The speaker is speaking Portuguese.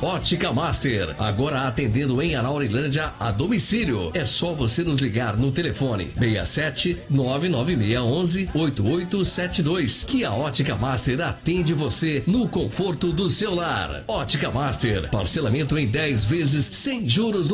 Ótica Master, agora atendendo em Anaurilândia a domicílio. É só você nos ligar no telefone 67 99611 8872 que a Ótica Master atende você no conforto do seu lar. Ótica Master, parcelamento em 10 vezes sem juros